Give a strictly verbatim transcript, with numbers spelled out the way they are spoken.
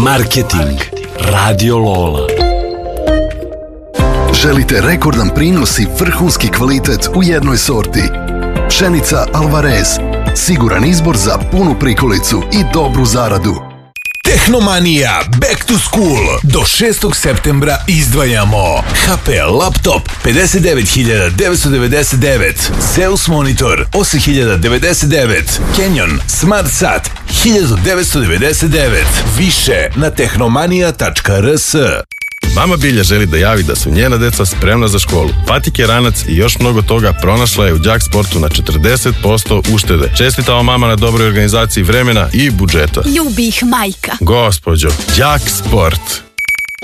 Marketing Radio Lola. Želite rekordan prinos i vrhunski kvalitet u jednoj sorti? Pšenica Alvarez. Siguran izbor za punu prikolicu i dobru zaradu. Tehnomanija Back to School. Do šestog septembra izdvajamo H P laptop pedeset devet hiljada devetsto devedeset devet, Zeus monitor osam hiljada devedeset devet, Canyon Smart Sat hiljadu devetsto devedeset devet. Više na tehnomanija tačka r s. Mama Bilja želi da javi da su njena deca spremna za školu. Patike, ranac i još mnogo toga pronašla je u Đak Sportu na četrdeset posto uštede. Čestitao mama na dobroj organizaciji vremena i budžeta. Ljubi ih majka. Gospođo, Đak Sport.